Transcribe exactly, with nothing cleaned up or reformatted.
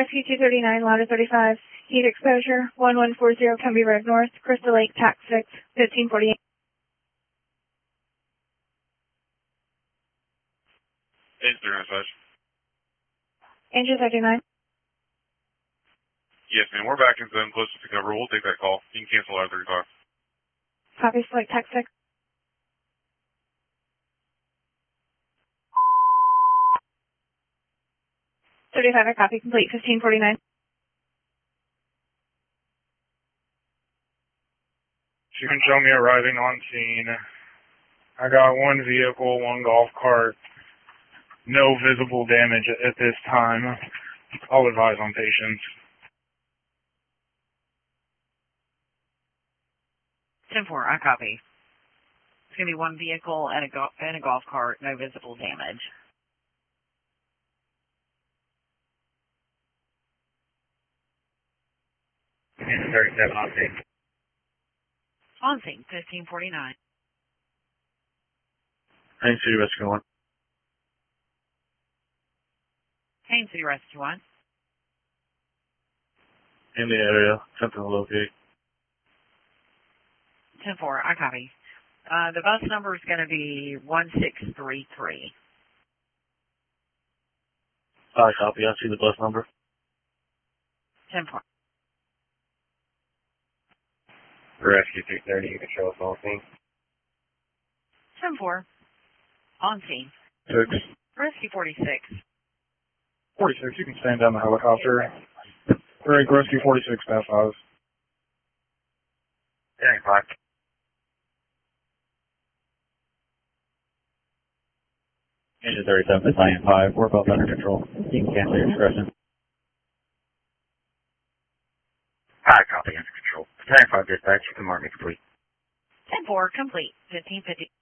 Rescue two thirty-nine, Ladder thirty-five, heat exposure, one one four zero Cumbie Road North, Crystal Lake, tax six, fifteen forty-eight. Is there a message? Angel thirty-nine. Yes, ma'am. We're back in zone closest to cover. We'll take that call. You can cancel out thirty-five. Copy, select tax six. thirty-five, I copy, complete, fifteen forty-nine. You can show me arriving on scene. I got one vehicle, one golf cart. No visible damage at this time. I'll advise on patients. ten four, I copy. It's going to be one vehicle and a, go and a golf cart, no visible damage. thirty-seven on scene. On scene, fifteen forty-nine. Haines City Rescue one. Haines City Rescue one. In the area, attempting to locate. ten four, I copy. Uh, the bus number is going to be one six three three. I copy. I see the bus number. ten four. Rescue three thirty, you can show us on scene. ten four. On scene. Six. Rescue forty-six. forty-six, you can stand down the helicopter. Greg, Rescue forty-six, staff five. Hearing five. Engine thirty-seven, Battalion five, we're both under control. You can cancel your expression. I copy, under control. Battalion five dispatch, you can mark me complete. ten four, complete, fifteen fifty.